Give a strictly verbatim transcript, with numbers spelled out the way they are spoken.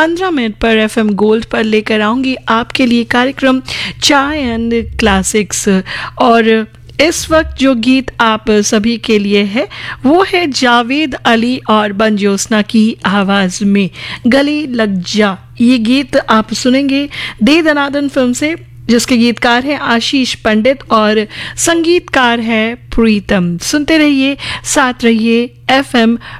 पंद्रह मिनट पर FM gold पर लेकर आऊँगी आपके लिए कार्यक्रम चाय एंड क्लासिक्स। और इस वक्त जो गीत आप सभी के लिए है वो है जावेद अली और बंजोसना की आवाज़ में गले लग जा। ये गीत आप सुनेंगे दे दनादन फिल्म से, जिसके गीतकार हैं आशीष पंडित और संगीतकार है प्रीतम। सुनते रहिए, साथ रहिए एफएम